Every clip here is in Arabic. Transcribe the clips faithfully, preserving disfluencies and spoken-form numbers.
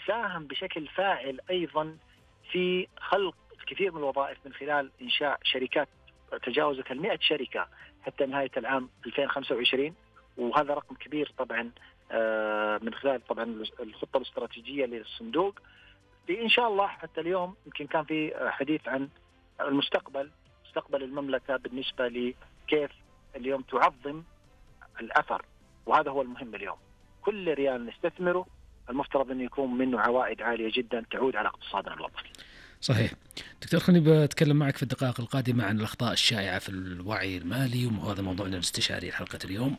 ساهم بشكل فاعل أيضا في خلق كثير من الوظائف من خلال إنشاء شركات تجاوزت المئة شركة حتى نهاية العام ألفين وخمسة وعشرين، وهذا رقم كبير طبعا من خلال طبعا الخطة الاستراتيجية للصندوق. إن شاء الله حتى اليوم يمكن كان في حديث عن المستقبل، مستقبل المملكة بالنسبة لكيف اليوم تعظم الأثر، وهذا هو المهم اليوم. كل ريال نستثمره المفترض أن يكون منه عوائد عالية جدا تعود على اقتصادنا الوطني. صحيح. دكتور، خليني بتكلم معك في الدقائق القادمة عن الأخطاء الشائعة في الوعي المالي، وهذا موضوعنا الاستشاري حلقة اليوم.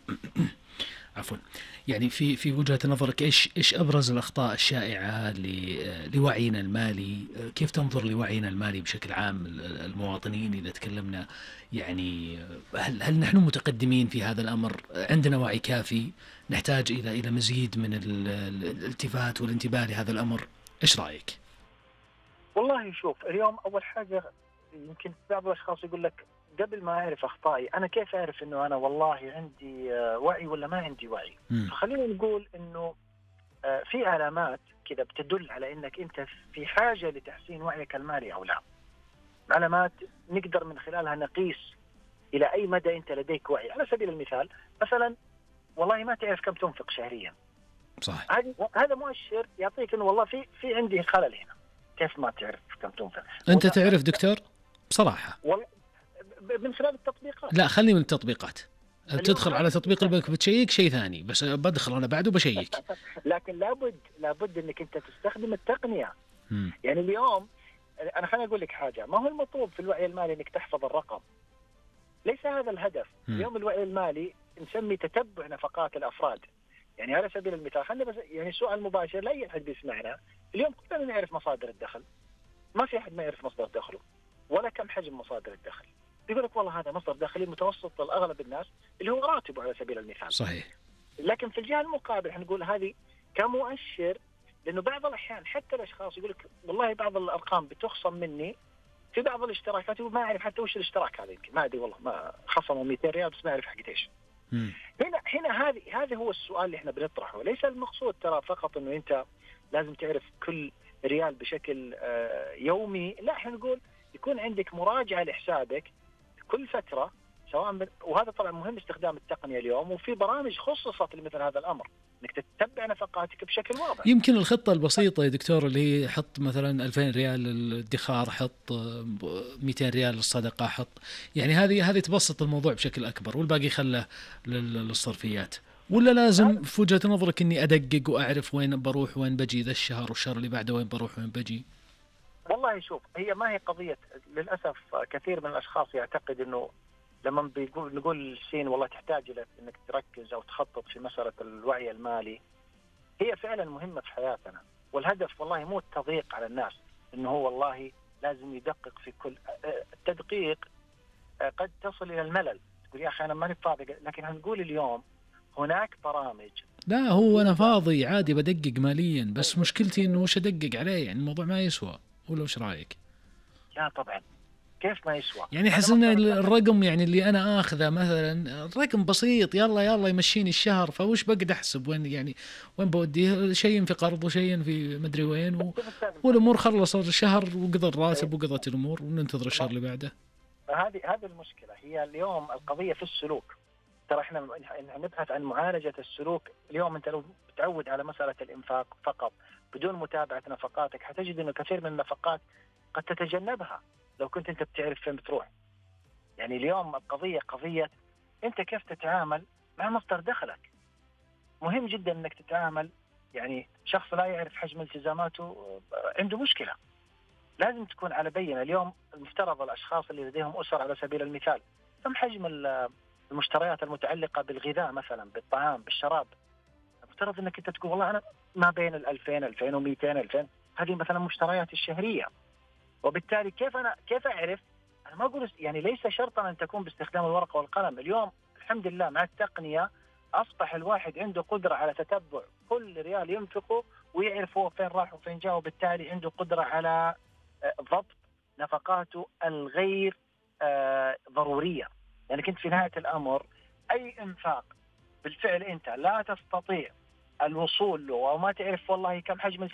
عفوا. يعني في في وجهة نظرك ايش ايش ابرز الاخطاء الشائعة لوعينا المالي؟ كيف تنظر لوعينا المالي بشكل عام المواطنين اذا تكلمنا؟ يعني هل هل نحن متقدمين في هذا الامر؟ عندنا وعي كافي؟ نحتاج الى الى مزيد من الالتفات والانتباه لهذا الامر؟ ايش رايك؟ والله شوف، اليوم اول حاجة يمكن بعض الاشخاص يقول لك قبل ما أعرف أخطائي أنا كيف أعرف إنه أنا والله عندي وعي ولا ما عندي وعي؟ م. فخلينا نقول إنه في علامات كذا بتدل على إنك أنت في حاجة لتحسين وعيك المالي أو لا. علامات نقدر من خلالها نقيس إلى أي مدى أنت لديك وعي. على سبيل المثال مثلا والله ما تعرف كم تنفق شهريا. صح. هذا مؤشر يعطيك إنه والله في في عندي خلل هنا. كيف ما تعرف كم تنفق؟ أنت تعرف دكتور بصراحة؟ من خلال التطبيقات. لا، خلني من التطبيقات. بتدخل على تطبيق البنك بتشيك شيء ثاني، بس بدخل أنا بعده بشيك. لكن لابد لابد إنك أنت تستخدم التقنية. م. يعني اليوم أنا خليني أقول لك حاجة، ما هو المطلوب في الوعي المالي إنك تحفظ الرقم، ليس هذا الهدف. م. اليوم الوعي المالي نسمي تتبع نفقات الأفراد. يعني على سبيل المثال خلينا بس يعني سؤال مباشر لأي أحد بيسمعنا، اليوم كلنا نعرف مصادر الدخل، ما في أحد ما يعرف مصدر دخله ولا كم حجم مصادر الدخل. يقول لك والله هذا مصدر دخلي متوسط لأغلب الناس اللي هو راتبه على سبيل المثال. صحيح. لكن في الجهة المقابل حنقول هذه كمؤشر، لأنه بعض الأحيان حتى الأشخاص يقول لك والله بعض الأرقام بتخصم مني في بعض الاشتراكات وما أعرف حتى وش الاشتراك هذا، يمكن ما أدري والله ما خصموا مئتين ريال بس ما أعرف حق إيش. هنا هنا هذه هذا هو السؤال اللي إحنا بنطرحه. ليس المقصود ترى فقط إنه أنت لازم تعرف كل ريال بشكل يومي، لا إحنا نقول يكون عندك مراجعة لحسابك كل فترة سواء من... وهذا طبعا مهم استخدام التقنية اليوم، وفي برامج خصصت لمثل هذا الأمر انك تتبع نفقاتك بشكل واضح. يمكن الخطة البسيطة يا دكتور اللي هي حط مثلا ألفين ريال للادخار، حط مئتين ريال للصدقة، حط يعني هذه هذه تبسط الموضوع بشكل أكبر، والباقي خله للصرفيات. ولا لازم في وجهة نظرك إني أدقق وأعرف وين بروح وين بجي ذا الشهر والشهر اللي بعده وين بروح وين بجي؟ والله شوف، هي ما هي قضية. للأسف كثير من الأشخاص يعتقد إنه لما بيقول نقول السين والله تحتاج إلى إنك تركز أو تخطط في مسألة الوعي المالي، هي فعلا مهمة في حياتنا، والهدف والله مو التضييق على الناس إنه هو والله لازم يدقق في كل التدقيق. قد تصل إلى الملل، تقول يا أخي أنا ماني فاضي، لكن هنقول اليوم هناك برامج. لا هو أنا فاضي عادي بدقق ماليا، بس مشكلتي إنه وش أدقق عليه، يعني الموضوع ما يسوى. ولا وش رأيك؟ لا طبعا كيف ما يسوى؟ يعني حسنا الرقم يعني اللي أنا آخذه مثلا رقم بسيط، يلا يلا يمشيني الشهر، فوش بقدر أحسب وين يعني وين بوديه، شيء في قرض وشيء في مدري وين و... والأمور خلص الشهر وقضى الراتب وقضت الأمور وننتظر الشهر اللي بعده. هذه هذه المشكلة. هي اليوم القضية في السلوك. ترى احنا نبحث عن معالجة السلوك. اليوم انت لو بتعود على مسألة الإنفاق فقط بدون متابعة نفقاتك حتجد انه كثير من النفقات قد تتجنبها لو كنت انت بتعرف فين بتروح. يعني اليوم القضية قضية انت كيف تتعامل مع مصدر دخلك. مهم جدا انك تتعامل، يعني شخص لا يعرف حجم التزاماته عنده مشكلة. لازم تكون على بينة. اليوم المفترض الأشخاص اللي لديهم أسر على سبيل المثال كم حجم المشتريات المتعلقة بالغذاء مثلا، بالطعام، بالشراب. المفترض انك انت تقول والله انا ما بين الألفين ألفين ومئتين ألفين، هذه مثلا مشتريات الشهرية. وبالتالي كيف أنا كيف أعرف؟ أنا ما أقول يعني ليس شرطا أن تكون باستخدام الورقة والقلم. اليوم الحمد لله مع التقنية أصبح الواحد عنده قدرة على تتبع كل ريال ينفقه ويعرف هو فين راح وفين جاء، وبالتالي عنده قدرة على ضبط نفقاته الغير ضرورية. يعني كنت في نهاية الأمر أي إنفاق بالفعل أنت لا تستطيع الوصول له أو ما تعرف والله كم حجم